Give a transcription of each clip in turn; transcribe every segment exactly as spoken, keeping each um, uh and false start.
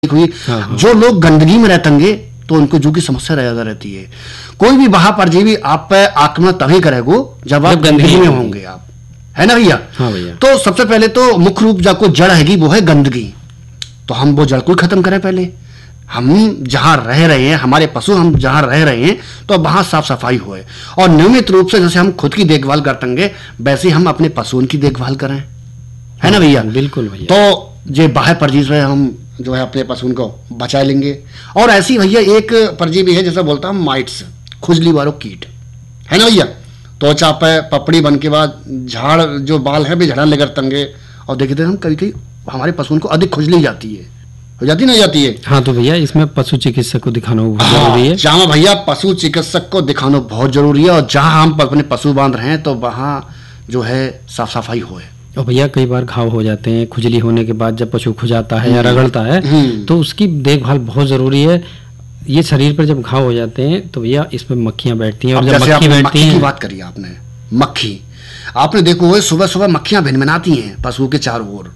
हुई। हाँ हाँ। जो लोग गंदगी में रहतेंगे तो उनको जू की समस्या ज्यादा रहती है। कोई भी बाहर परजीवी आप पे आक्रमण तभी करेगो जब आप गंदगी में होंगे, आप है ना भैया। हाँ भैया। तो सबसे पहले तो मुख्य रूप जो जड़ हैगी वो है गंदगी, तो हम वो जड़ को खत्म करें। पहले हम जहां रह रहे हैं, हमारे पशु हम जहां रह रहे हैं तो वहां साफ सफाई होए, और नियमित रूप से जैसे हम खुद की देखभाल करतेंगे वैसे हम अपने पशुओं की देखभाल करें, है ना भैया। बिल्कुल भैया। तो ये बाह्य परजीवी से हम जो है अपने पशुओं को बचा लेंगे। और ऐसी भैया एक परजीवी है जैसा बोलता हूँ माइट्स, खुजली वालों कीट, है ना भैया। त्वचा पे पपड़ी बन के बाद झाड़ जो बाल है भी झड़ने लगे तंगे, और देखते हम कभी कभी हमारे पशुओं को अधिक खुजली जाती है, हो जाती ना जाती है। हाँ तो भैया इसमें पशु चिकित्सक को दिखाना बहुत जरूरी है। जहाँ भैया पशु चिकित्सक को दिखाना बहुत जरूरी है, और जहाँ हम अपने पशु बांध रहे हैं तो वहाँ जो है साफ सफाई होए। और भैया कई बार घाव हो जाते हैं, खुजली होने के बाद जब पशु खुजाता है या रगड़ता है तो उसकी देखभाल बहुत जरूरी है। ये शरीर पर जब घाव हो जाते हैं तो भैया इसमें मक्खियां बैठती हैं, और जब मक्खी बैठती हैं, की बात करिए आपने, मक्खी आपने देखो सुबह सुबह मक्खियां भिनभिनाती हैं पशुओं के चारों ओर।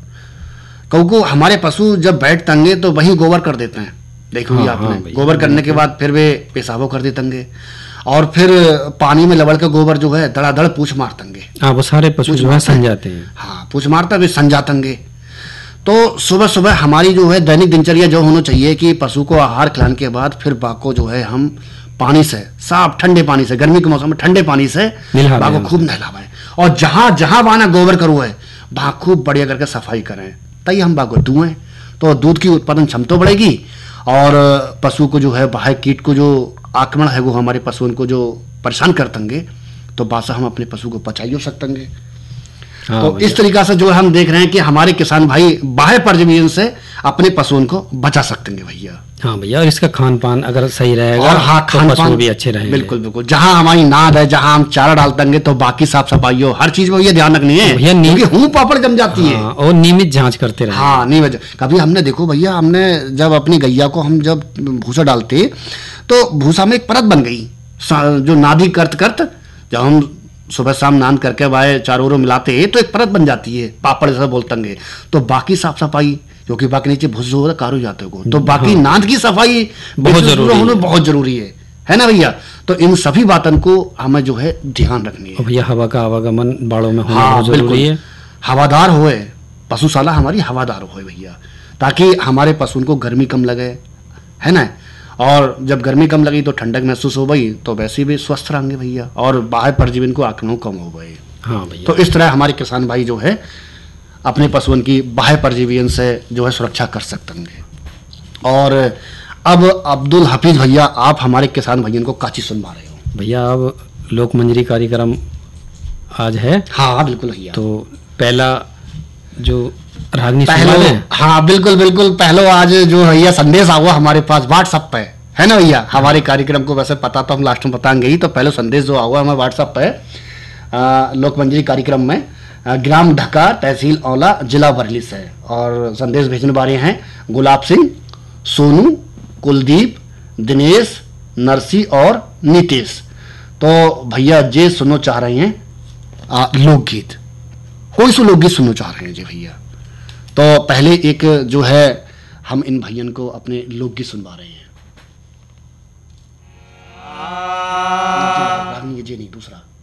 को हमारे पशु जब बैठ तंगे तो वहीं गोबर कर देते हैं, देखो हाँ, आपने हाँ, गोबर करने के बाद फिर वे पेशाबो कर देतेंगे, और फिर पानी में लवड़ के गोबर जो है धड़ाधड़ पूछ मारतेंगे। हाँ वो सारे पशु जो है सन जाते हैं। हाँ पूछ मारता भी सन जातेंगे। तो सुबह सुबह हमारी जो है दैनिक दिनचर्या जो होना चाहिए कि पशु को आहार खिलाने के बाद फिर बाघ को जो है हम पानी से साफ ठंडे पानी से, गर्मी के मौसम में ठंडे पानी से बाघ को खूब नहलावें, और जहां जहां वाना गोबर करो है वहां खूब बढ़िया करके सफाई करें, तभी हम बाघ को दुएं तो दूध की उत्पादन क्षमता बढ़ेगी, और पशु को जो है बाह्य कीट को जो आक्रमण है वो हमारे पशुओं को जो परेशान करतेंगे तो बासा हम अपने पशु को बचाई हो सकतेंगे। हाँ, तो इस तरीका से जो हम देख रहे हैं कि हमारे किसान भाई बाह्य परजीवियों से अपने पशुओं को बचा सकतेंगे भैया। हाँ भैया, और इसका खान पान अगर सही रहेगा और हाँ खान तो पान भी अच्छे रहेंगे। बिल्कुल बिल्कुल, जहाँ हमारी नाद है, जहाँ हम चारा डालतेंगे तो बाकी साफ सफाई हो, हर चीज में ये ध्यान रखनी है भैया, क्योंकि हूँ पापड़ जम जाती है। और नियमित जांच करते रहे। हाँ नियमित। कभी हमने देखो भैया, हमने जब अपनी गैया को हम जब भूसा डालते तो भूसा में एक परत बन गई जो नादी करत करत, जब हम सुबह शाम नान करके वाए चारों ओर मिलाते तो एक परत बन जाती है, पापड़ जैसा बोलतेंगे। तो बाकी साफ सफाई, क्योंकि बाकी नीचे भूस जो कारो जाते हो, तो बाकी हाँ। नाद की सफाई बहुत जरूरी होना बहुत जरूरी है, है ना भैया। तो इन सभी बातों को हमें जो है ध्यान रखनी है भैया। हवा का आवागमन बाड़ों में होना हाँ, बहुत जरूरी है। हवादार होए, पशुशाला हमारी हवादार होए भैया, ताकि हमारे पशुओं को गर्मी कम लगे, है ना। और जब गर्मी कम लगी तो ठंडक महसूस हो गई तो वैसे भी स्वस्थ रहेंगे भैया, और बाह्य परजीवी को आक्रमण कम हो गए। हाँ भैया। तो इस तरह हमारे किसान भाई जो है अपने पशुओं की बाह्य परजीवियों से जो है सुरक्षा कर सकते हैं। और अब अब्दुल हफीज भैया, आप हमारे किसान भाइयों को काची सुनवा रहे हो भैया। अब लोक मंजरी कार्यक्रम आज है। हाँ बिल्कुल भैया। तो पहला जो रागनी पहले, हाँ बिल्कुल बिल्कुल, पहले आज जो भैया संदेश हुआ हमारे पास व्हाट्सएप पे, है ना भैया। हमारे कार्यक्रम को वैसे पता तो हम लास्ट में बताएंगे ही, तो पहले संदेश जो हुआ हमारे व्हाट्सएप पे लोक मंजरी कार्यक्रम में, ग्राम ढका, तहसील औला, जिला बरली से, और संदेश भेजने वाले हैं गुलाब सिंह, सोनू, कुलदीप, दिनेश, नरसी और नीतीश। तो भैया जे सुनो चाह रहे हैं लोकगीत, कोई सा लोकगीत सुनना चाह रहे हैं जी भैया। तो पहले एक जो है हम इन भाइयों को अपने लोकगीत सुनवा रहे हैं। ये नहीं दूसरा